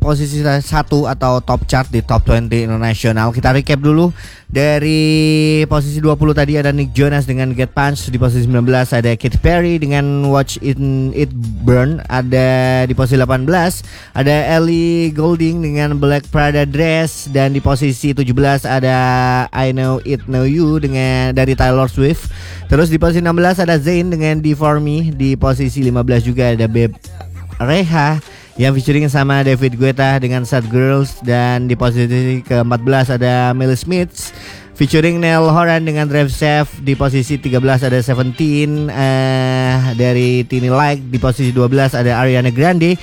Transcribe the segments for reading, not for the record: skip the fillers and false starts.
posisi 1 atau top chart di top 20 internasional. Kita recap dulu. Dari posisi 20 tadi ada Nick Jonas dengan Get Punch. Di posisi 19 ada Katy Perry dengan Watch It Burn. Ada di posisi 18 ada Ellie Goulding dengan Black Prada Dress. Dan di posisi 17 ada I Know It Know You dengan dari Taylor Swift. Terus di posisi 16 ada Zayn dengan Die For Me. Di posisi 15 juga ada Beb Reha yang featuring sama David Guetta dengan Sad Girls. Dan di posisi ke-14 ada Millie Smith featuring Neil Horan dengan Drive Safe. Di posisi 13 ada Seventeen dari Tiny Like. Di posisi 12 ada Ariana Grande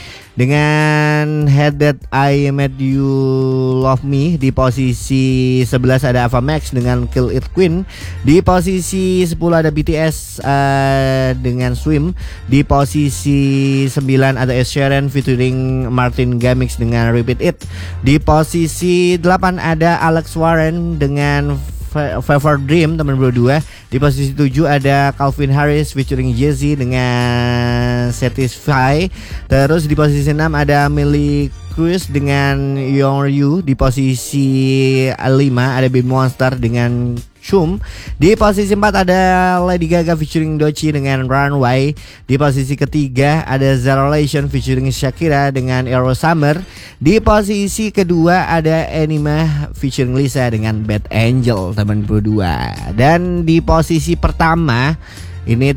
dengan Head That I Made You Love Me. Di posisi 11 ada Ava Max dengan Kill It Queen. Di posisi 10 ada BTS dengan Swim. Di posisi 9 ada Ed Sheeran featuring Martin Garrix dengan Repeat It. Di posisi 8 ada Alex Warren dengan Fever Dream teman berdua. Di posisi 7 ada Calvin Harris featuring Jay-Z dengan Satisfy. Terus di posisi 6 ada Miley Cyrus dengan Young You. Di posisi 5 ada Baby Monster dengan Shum. Di posisi 4 ada Lady Gaga featuring Doechii dengan Runway. Di posisi ketiga ada Zara Larsson featuring Shakira dengan Euro Summer. Di posisi kedua ada Enima featuring Lisa dengan Bad Angel teman berdua. Dan di posisi pertama ini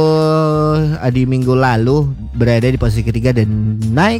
tuh di minggu lalu berada di posisi ketiga dan naik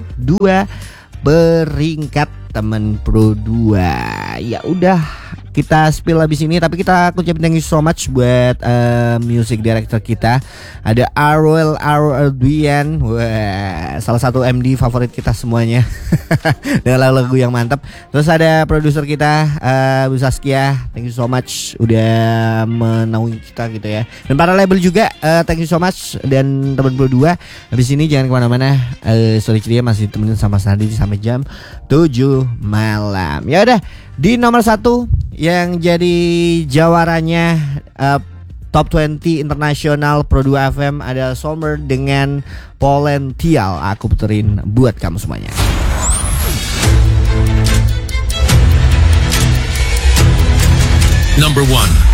2 peringkat teman Pro 2. Ya udah kita spill habis ini, tapi kita ucapin thank you so much buat music director kita. Ada Arwel Arduian, wah, salah satu MD favorit kita semuanya dengan lagu-lagu yang mantap. Terus ada produser kita Bu Saskia, thank you so much udah menaungi kita gitu ya. Dan para label juga thank you so much. Dan teman Pro 2 habis ini jangan kemana-mana, Story Ceria masih temenin sama Sandy sampai jam 7 malam. Ya udah, di nomor 1 yang jadi jawarannya Top 20 Internasional Pro 2 FM ada Sommer dengan Polential. Aku puterin buat kamu semuanya. Number 1.